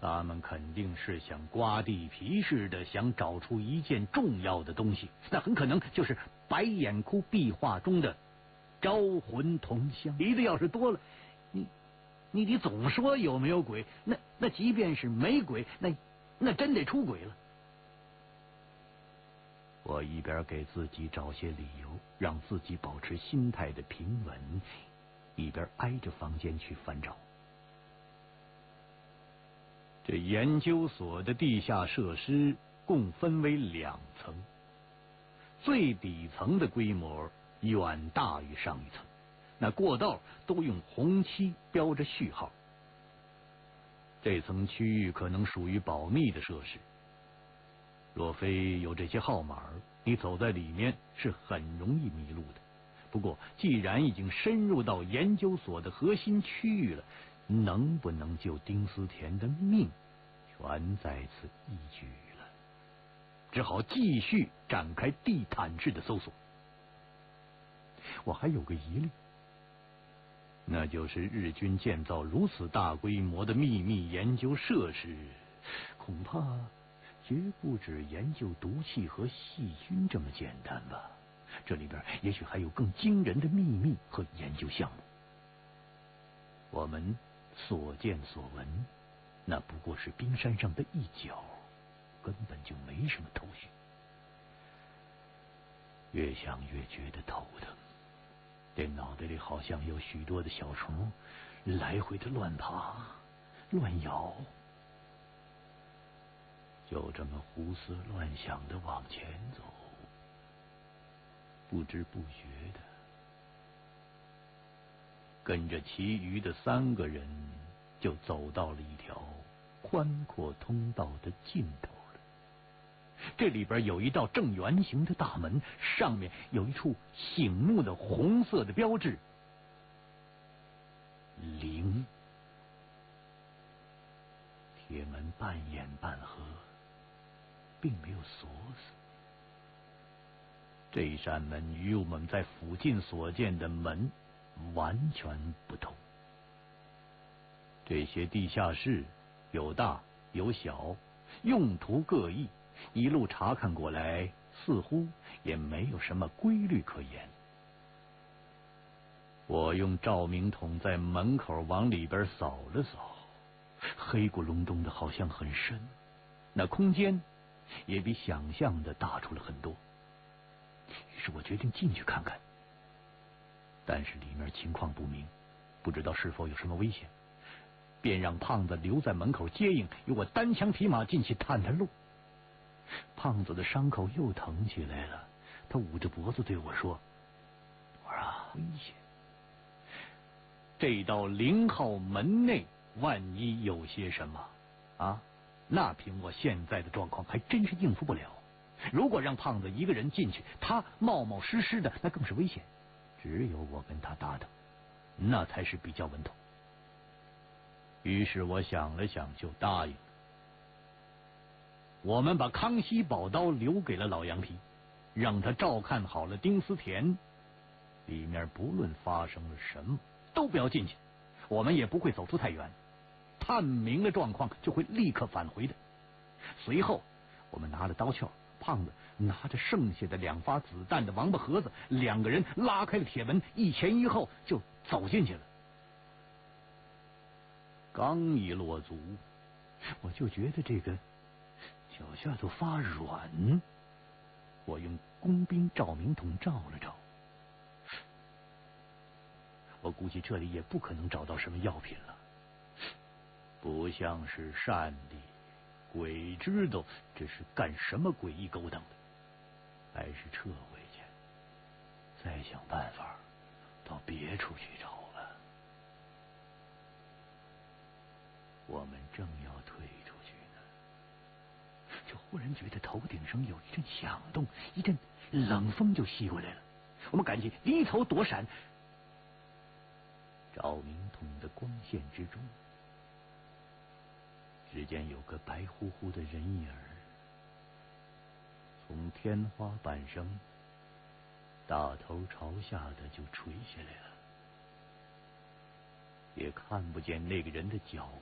他们肯定是像刮地皮似的，想找出一件重要的东西，那很可能就是白眼窟壁画中的招魂铜像。离的要是多了，你总说有没有鬼？那即便是没鬼，那真得出轨了。我一边给自己找些理由，让自己保持心态的平稳，一边挨着房间去翻找。这研究所的地下设施共分为2层，最底层的规模远大于上一层，那过道都用红漆标着序号。这层区域可能属于保密的设施，若非有这些号码，你走在里面是很容易迷路的。不过既然已经深入到研究所的核心区域了，能不能救丁思甜的命全在此一举了，只好继续展开地毯式的搜索。我还有个疑虑，那就是日军建造如此大规模的秘密研究设施，恐怕绝不止研究毒气和细菌这么简单吧？这里边也许还有更惊人的秘密和研究项目。我们所见所闻，那不过是冰山上的一角，根本就没什么头绪。越想越觉得头疼，这脑袋里好像有许多的小虫来回的乱爬乱咬。就这么胡思乱想的往前走，不知不觉的跟着其余的3个人就走到了一条宽阔通道的尽头了。这里边有一道正圆形的大门，上面有一处醒目的红色的标志0。铁门半掩半合，并没有锁死。这扇门与我们在附近所见的门完全不同。这些地下室有大有小，用途各异，一路查看过来，似乎也没有什么规律可言。我用照明筒在门口往里边扫了扫，黑咕隆咚的，好像很深，那空间也比想象的大出了很多。于是我决定进去看看，但是里面情况不明，不知道是否有什么危险，便让胖子留在门口接应，由我单枪匹马进去探探路。胖子的伤口又疼起来了，他捂着脖子对我说：“我说啊，危险！这道0号门内万一有些什么啊，那凭我现在的状况还真是应付不了。如果让胖子一个人进去，他冒冒失失的，那更是危险。只有我跟他搭档，那才是比较稳妥。”于是我想了想，就答应了。我们把康熙宝刀留给了老羊皮，让他照看好了丁思甜，里面不论发生了什么都不要进去，我们也不会走出太远，探明了状况就会立刻返回的。随后我们拿了刀鞘，胖子拿着剩下的2发子弹的王八盒子，2个人拉开了铁门，一前一后就走进去了。刚一落足，我就觉得这个脚下都发软。我用工兵照明筒照了照，我估计这里也不可能找到什么药品了，不像是善地，鬼知道这是干什么诡异勾当的，还是撤回去，再想办法到别处去找吧。我们正要退出去呢，就忽然觉得头顶上有一阵响动，一阵冷风就吸过来了。我们赶紧低头躲闪，照明筒的光线之中，只见有个白乎乎的人影从天花板上大头朝下的就垂下来了，也看不见那个人的脚